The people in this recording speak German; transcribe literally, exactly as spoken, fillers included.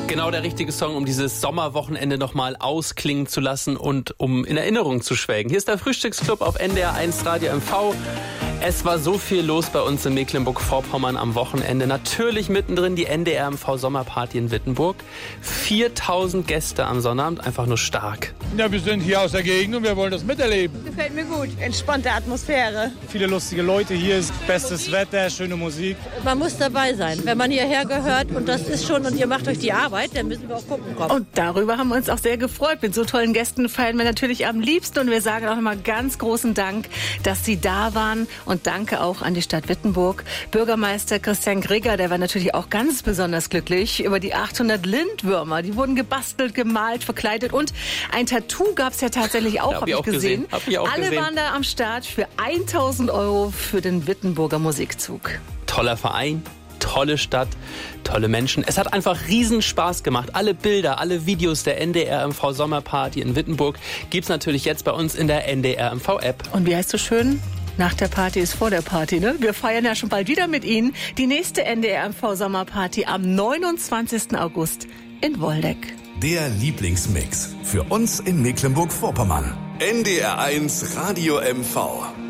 Genau der richtige Song, um dieses Sommerwochenende nochmal ausklingen zu lassen und um in Erinnerung zu schwelgen. Hier ist der Frühstücksclub auf N D R eins Radio M V. Es war so viel los bei uns in Mecklenburg-Vorpommern am Wochenende. Natürlich mittendrin die N D R M V Sommerparty in Wittenburg. viertausend Gäste am Sonnabend, einfach nur stark. Ja, wir sind hier aus der Gegend und wir wollen das miterleben. Gefällt mir gut, entspannte Atmosphäre. Viele lustige Leute hier, bestes Wetter, schöne Musik. Man muss dabei sein, wenn man hierher gehört und das ist schon und ihr macht euch die Arbeit, dann müssen wir auch gucken kommen. Und darüber haben wir uns auch sehr gefreut. Mit so tollen Gästen feiern wir natürlich am liebsten und wir sagen auch nochmal ganz großen Dank, dass Sie da waren und danke auch an die Stadt Wittenburg. Bürgermeister Christian Grigger, der war natürlich auch ganz besonders glücklich über die achthundert Lindwürmer. Die wurden gebastelt, gemalt, verkleidet und ein Tattoo gab es ja tatsächlich auch, ja, habe ich auch gesehen. gesehen. Hab ich auch Alle gesehen. waren da am Start für tausend Euro für den Wittenburger Musikzug. Toller Verein, tolle Stadt, tolle Menschen. Es hat einfach riesen Spaß gemacht. Alle Bilder, alle Videos der N D R M V Sommerparty in Wittenburg gibt's natürlich jetzt bei uns in der N D R M V App. Und wie heißt so schön? Nach der Party ist vor der Party, ne? Wir feiern ja schon bald wieder mit Ihnen die nächste N D R M V Sommerparty am neunundzwanzigsten August in Woldeck. Der Lieblingsmix für uns in Mecklenburg-Vorpommern. N D R eins Radio M V.